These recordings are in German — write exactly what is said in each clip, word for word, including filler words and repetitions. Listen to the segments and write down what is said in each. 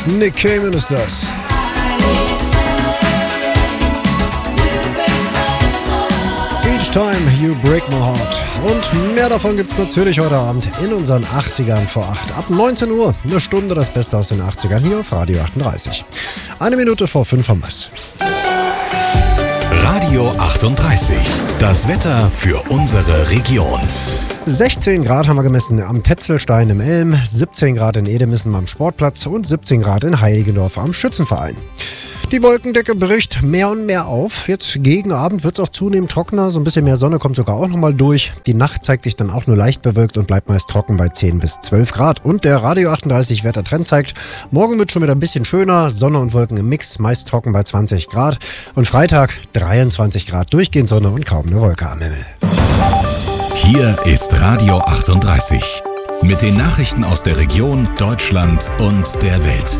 Nick Cayman ist das. Each time you break my heart. Und mehr davon gibt's natürlich heute Abend in unseren achtzigern vor acht. Ab neunzehn Uhr, eine Stunde das Beste aus den achtzigern hier auf Radio achtunddreißig. Eine Minute vor fünf haben wir's. Radio achtunddreißig. Das Wetter für unsere Region. sechzehn Grad haben wir gemessen am Tetzelstein im Elm, siebzehn Grad in Edemissen am Sportplatz und siebzehn Grad in Heiligendorf am Schützenverein. Die Wolkendecke bricht mehr und mehr auf. Jetzt gegen Abend wird es auch zunehmend trockener. So ein bisschen mehr Sonne kommt sogar auch nochmal durch. Die Nacht zeigt sich dann auch nur leicht bewölkt und bleibt meist trocken bei zehn bis zwölf Grad. Und der Radio achtunddreißig Wettertrend zeigt, morgen wird schon wieder ein bisschen schöner. Sonne und Wolken im Mix, meist trocken bei zwanzig Grad. Und Freitag dreiundzwanzig Grad, durchgehend Sonne und kaum eine Wolke am Himmel. Hier ist Radio achtunddreißig. Mit den Nachrichten aus der Region, Deutschland und der Welt.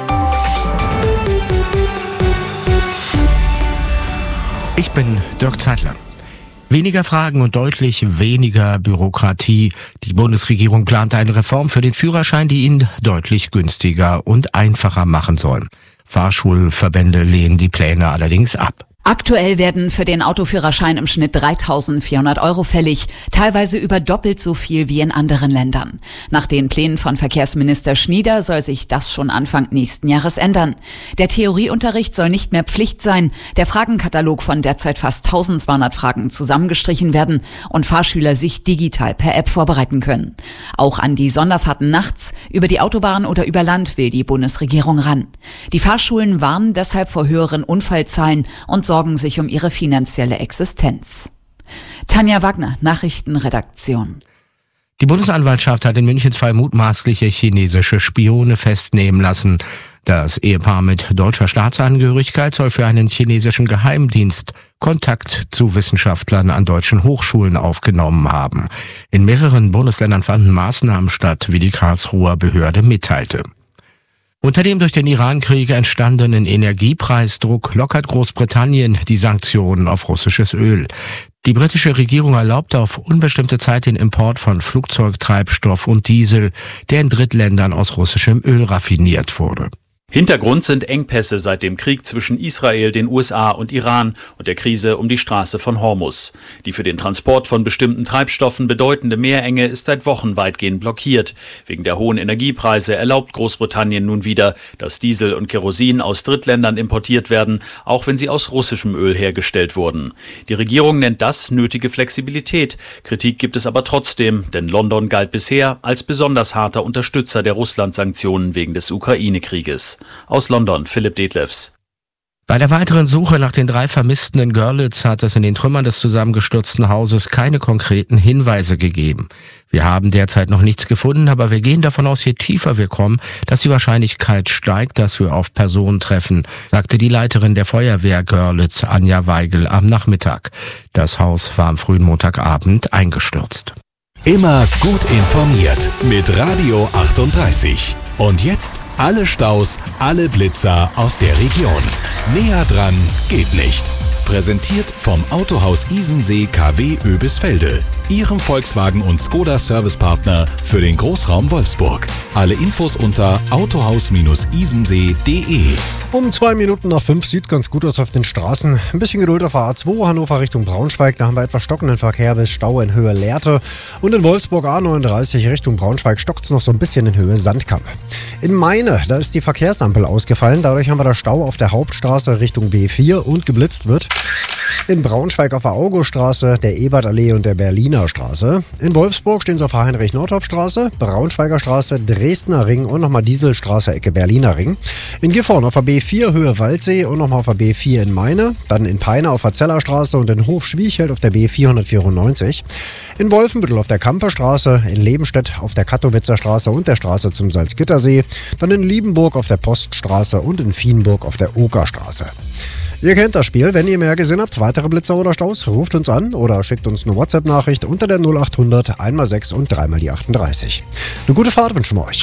Ich bin Dirk Zeitler. Weniger Fragen und deutlich weniger Bürokratie. Die Bundesregierung plant eine Reform für den Führerschein, die ihn deutlich günstiger und einfacher machen soll. Fahrschulverbände lehnen die Pläne allerdings ab. Aktuell werden für den Autoführerschein im Schnitt dreitausendvierhundert Euro fällig, teilweise über doppelt so viel wie in anderen Ländern. Nach den Plänen von Verkehrsminister Schnieder soll sich das schon Anfang nächsten Jahres ändern. Der Theorieunterricht soll nicht mehr Pflicht sein, der Fragenkatalog von derzeit fast eintausendzweihundert Fragen zusammengestrichen werden und Fahrschüler sich digital per App vorbereiten können. Auch an die Sonderfahrten nachts, über die Autobahn oder über Land will die Bundesregierung ran. Die Fahrschulen warnen deshalb vor höheren Unfallzahlen und sorgen sich um ihre finanzielle Existenz. Tanja Wagner, Nachrichtenredaktion. Die Bundesanwaltschaft hat in München zwei mutmaßliche chinesische Spione festnehmen lassen. Das Ehepaar mit deutscher Staatsangehörigkeit soll für einen chinesischen Geheimdienst Kontakt zu Wissenschaftlern an deutschen Hochschulen aufgenommen haben. In mehreren Bundesländern fanden Maßnahmen statt, wie die Karlsruher Behörde mitteilte. Unter dem durch den Iran-Krieg entstandenen Energiepreisdruck lockert Großbritannien die Sanktionen auf russisches Öl. Die britische Regierung erlaubt auf unbestimmte Zeit den Import von Flugzeugtreibstoff und Diesel, der in Drittländern aus russischem Öl raffiniert wurde. Hintergrund sind Engpässe seit dem Krieg zwischen Israel, den U S A und Iran und der Krise um die Straße von Hormuz. Die für den Transport von bestimmten Treibstoffen bedeutende Meerenge ist seit Wochen weitgehend blockiert. Wegen der hohen Energiepreise erlaubt Großbritannien nun wieder, dass Diesel und Kerosin aus Drittländern importiert werden, auch wenn sie aus russischem Öl hergestellt wurden. Die Regierung nennt das nötige Flexibilität. Kritik gibt es aber trotzdem, denn London galt bisher als besonders harter Unterstützer der Russland-Sanktionen wegen des Ukraine-Krieges. Aus London, Philipp Detlefs. Bei der weiteren Suche nach den drei Vermissten in Görlitz hat es in den Trümmern des zusammengestürzten Hauses keine konkreten Hinweise gegeben. Wir haben derzeit noch nichts gefunden, aber wir gehen davon aus, je tiefer wir kommen, dass die Wahrscheinlichkeit steigt, dass wir auf Personen treffen, sagte die Leiterin der Feuerwehr Görlitz, Anja Weigel, am Nachmittag. Das Haus war am frühen Montagabend eingestürzt. Immer gut informiert mit Radio achtunddreißig. Und jetzt alle Staus, alle Blitzer aus der Region. Näher dran geht nicht. Präsentiert vom Autohaus Isensee K W Oebisfelde, Ihrem Volkswagen und Skoda Servicepartner für den Großraum Wolfsburg. Alle Infos unter autohaus isensee punkt de. Um zwei Minuten nach fünf sieht ganz gut aus auf den Straßen. Ein bisschen Geduld auf der A zwei, Hannover Richtung Braunschweig. Da haben wir etwas stockenden Verkehr bis Stau in Höhe Lehrte. Und in Wolfsburg A neununddreißig Richtung Braunschweig stockt es noch so ein bisschen in Höhe Sandkamp. In Meine, da ist die Verkehrsampel ausgefallen. Dadurch haben wir da Stau auf der Hauptstraße Richtung B vier und geblitzt wird. In Braunschweig auf der Auguststraße, der Ebertallee und der Berliner Straße. In Wolfsburg stehen sie auf der Heinrich-Nordhoff-Straße, Braunschweiger Straße, Dresdner Ring und nochmal Dieselstraße, Ecke Berliner Ring. In Gifhorn auf der B vier Höhe Waldsee und nochmal auf der B vier in Meine. Dann in Peine auf der Zellerstraße und in Hof-Schwiecheld auf der B vierhundertvierundneunzig. In Wolfenbüttel auf der Kamperstraße, in Lebenstedt auf der Kattowitzer Straße und der Straße zum Salzgittersee. Dann in Liebenburg auf der Poststraße und in Vienburg auf der Okerstraße. Ihr kennt das Spiel. Wenn ihr mehr gesehen habt, weitere Blitzer oder Staus, ruft uns an oder schickt uns eine WhatsApp-Nachricht unter der null achthundert einmal sechs und dreimal die achtunddreißig. Eine gute Fahrt wünschen wir euch.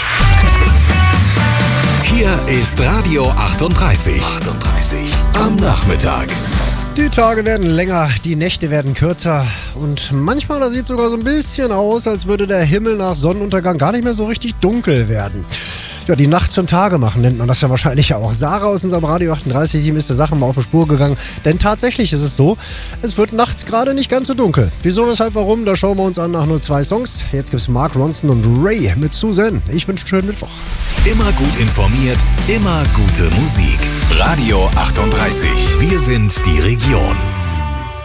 Hier ist Radio achtunddreißig. achtunddreißig am Nachmittag. Die Tage werden länger, die Nächte werden kürzer und manchmal da sieht es sogar so ein bisschen aus, als würde der Himmel nach Sonnenuntergang gar nicht mehr so richtig dunkel werden. ja, die Nacht zum Tage machen, nennt man das ja wahrscheinlich auch. Sarah aus unserem Radio achtunddreißig-Team ist der Sache mal auf die Spur gegangen, denn tatsächlich ist es so, es wird nachts gerade nicht ganz so dunkel. Wieso, weshalb, warum, da schauen wir uns an nach nur zwei Songs. Jetzt gibt's Mark Ronson und Ray mit Susan. Ich wünsche einen schönen Mittwoch. Immer gut informiert, immer gute Musik. Radio achtunddreißig. Wir sind die Region.